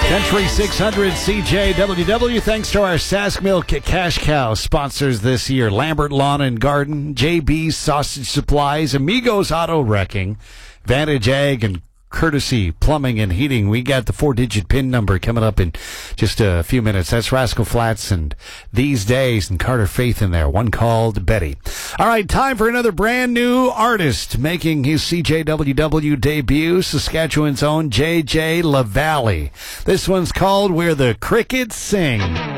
Century 600 CJWW, thanks to our Sask Milk Cash Cow sponsors this year. Lambert Lawn and Garden, JB's Sausage Supplies, Amigos Auto Wrecking, Vantage Ag, and Courtesy Plumbing and Heating. We got the 4-digit PIN number coming up in just a few minutes. That's Rascal Flatts and These Days and Carter Faith in there. One called Betty. All right, time for another brand new artist making his CJWW debut, Saskatchewan's own JJ LaValle. This one's called Where the Crickets Sing.